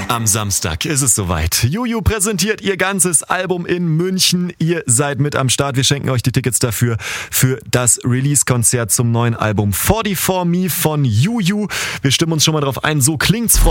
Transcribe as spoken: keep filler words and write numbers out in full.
Am Samstag ist es soweit. Juju präsentiert ihr ganzes Album in München. Ihr seid mit am Start. Wir schenken euch die Tickets dafür für das Release-Konzert zum neuen Album vierundvierzig Me von Juju. Wir stimmen uns schon mal drauf ein. So klingt's, Freunde.